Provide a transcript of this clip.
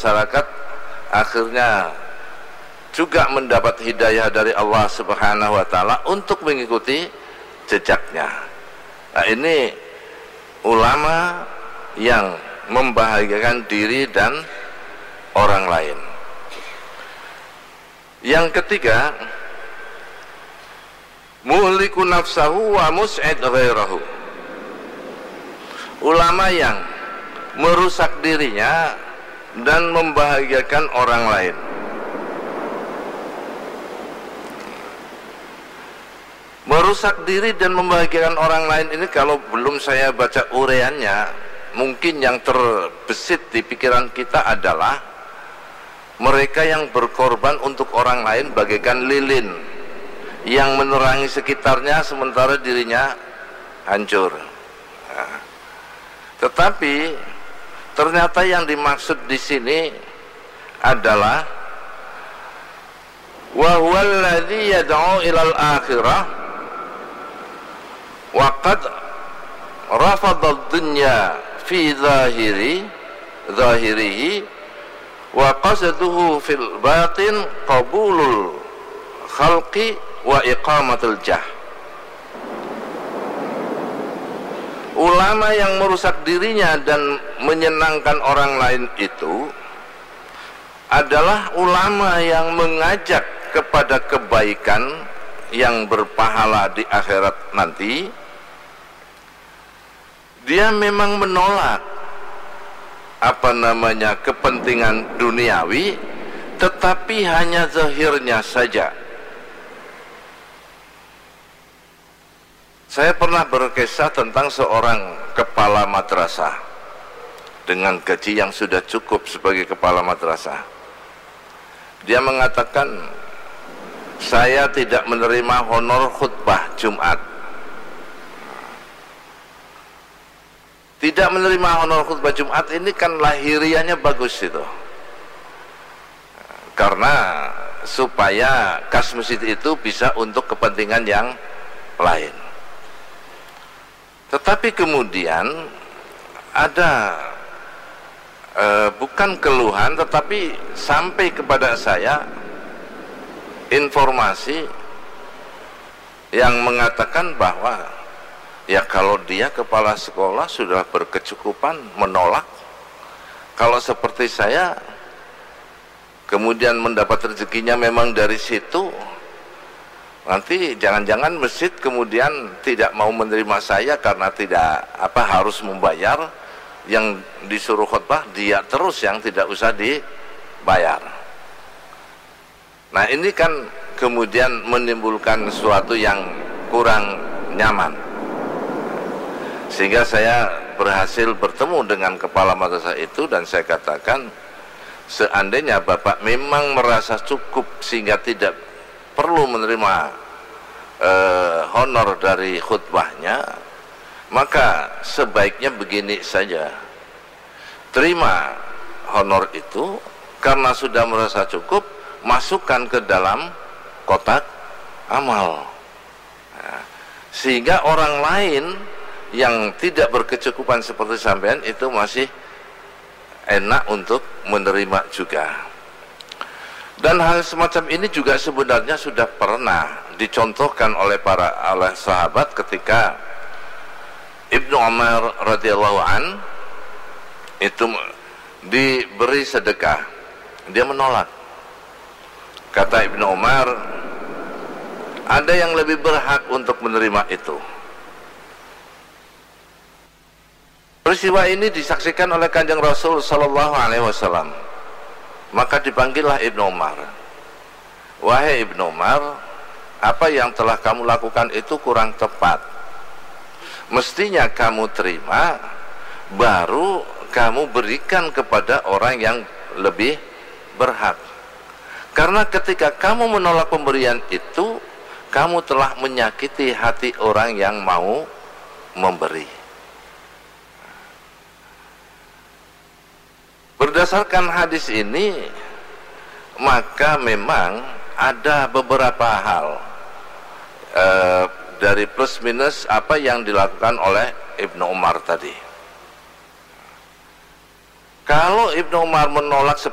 masyarakat akhirnya juga mendapat hidayah dari Allah Subhanahu wa taala untuk mengikuti jejaknya. Nah, ini ulama yang membahagiakan diri dan orang lain. Yang ketiga, muhliku nafsahu wa mus'id ghairahu. Ulama yang merusak dirinya dan membahagiakan orang lain. Merusak diri dan membahagiakan orang lain ini, kalau belum saya baca uraiannya, mungkin yang terbesit di pikiran kita adalah mereka yang berkorban untuk orang lain bagaikan lilin yang menerangi sekitarnya sementara dirinya hancur. Nah, tetapi ternyata yang dimaksud di sini adalah wa huwal ladzi yad'u ilal akhirah wa qad rafadha ad-dunya fi zahirihi wa qasaduhu fil batin qabulul khalqi wa iqamatul jah. Ulama yang merusak dirinya dan menyenangkan orang lain itu adalah ulama yang mengajak kepada kebaikan yang berpahala di akhirat nanti. Dia memang menolak kepentingan duniawi, tetapi hanya zahirnya saja. Saya pernah berkisah tentang seorang kepala madrasah dengan gaji yang sudah cukup sebagai kepala madrasah. Dia mengatakan, saya tidak menerima honor khutbah Jumat. Tidak menerima honor khutbah Jumat ini kan lahiriahnya bagus itu, karena supaya kas masjid itu bisa untuk kepentingan yang lain. Tetapi kemudian ada bukan keluhan, tetapi sampai kepada saya informasi yang mengatakan bahwa ya kalau dia kepala sekolah sudah berkecukupan menolak, kalau seperti saya kemudian mendapat rezekinya memang dari situ, nanti jangan-jangan masjid kemudian tidak mau menerima saya karena tidak harus membayar, yang disuruh khutbah dia terus yang tidak usah dibayar. Nah, ini kan kemudian menimbulkan sesuatu yang kurang nyaman, sehingga saya berhasil bertemu dengan kepala madrasah itu dan saya katakan, seandainya Bapak memang merasa cukup sehingga tidak perlu menerima honor dari khutbahnya, maka sebaiknya begini saja, terima honor itu, karena sudah merasa cukup, masukkan ke dalam kotak amal. Nah, sehingga orang lain yang tidak berkecukupan seperti sampean itu masih enak untuk menerima juga. Dan hal semacam ini juga sebenarnya sudah pernah dicontohkan oleh sahabat ketika Ibnu Umar radhiyallahu an itu diberi sedekah, dia menolak. Kata Ibnu Umar, ada yang lebih berhak untuk menerima itu. Peristiwa ini disaksikan oleh Kanjeng Rasul sallallahu alaihi wasallam. Maka dipanggillah Ibnu Umar. Wahai Ibnu Umar, apa yang telah kamu lakukan itu kurang tepat. Mestinya kamu terima, baru kamu berikan kepada orang yang lebih berhak. Karena ketika kamu menolak pemberian itu, kamu telah menyakiti hati orang yang mau memberi. Berdasarkan hadis ini, maka memang ada beberapa hal dari plus minus apa yang dilakukan oleh Ibnu Umar tadi. Kalau Ibnu Umar menolak